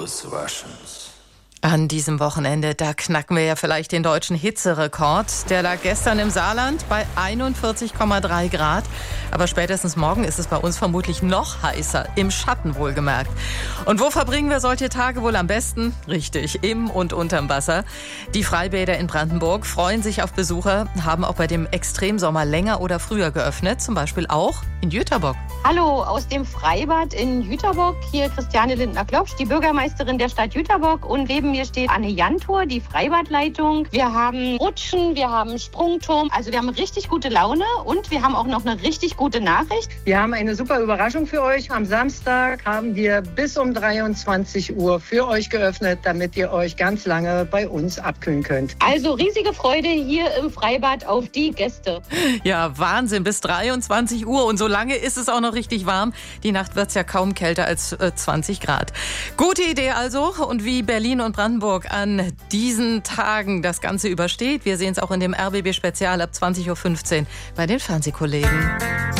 those Russians. An diesem Wochenende, da knacken wir ja vielleicht den deutschen Hitzerekord. Der lag gestern im Saarland bei 41,3 Grad. Aber spätestens morgen ist es bei uns vermutlich noch heißer, im Schatten wohlgemerkt. Und wo verbringen wir solche Tage wohl am besten? Richtig, im und unterm Wasser. Die Freibäder in Brandenburg freuen sich auf Besucher, haben auch bei dem Extremsommer länger oder früher geöffnet, zum Beispiel auch in Jüterbock. Hallo aus dem Freibad in Jüterbock. Hier Christiane Lindner-Klopsch, die Bürgermeisterin der Stadt Jüterbock. Und neben mir steht Anne Jantor, die Freibadleitung. Wir haben Rutschen, wir haben Sprungturm. Also wir haben richtig gute Laune und wir haben auch noch eine richtig gute Nachricht. Wir haben eine super Überraschung für euch. Am Samstag haben wir bis um 23 Uhr für euch geöffnet, damit ihr euch ganz lange bei uns abkühlen könnt. Also riesige Freude hier im Freibad auf die Gäste. Ja, Wahnsinn, bis 23 Uhr und so lange ist es auch noch richtig warm. Die Nacht wird es ja kaum kälter als 20 Grad. Gute Idee also. Und wie Berlin und Brandenburg an diesen Tagen das Ganze übersteht, wir sehen es auch in dem RBB Spezial ab 20.15 Uhr bei den Fernsehkollegen.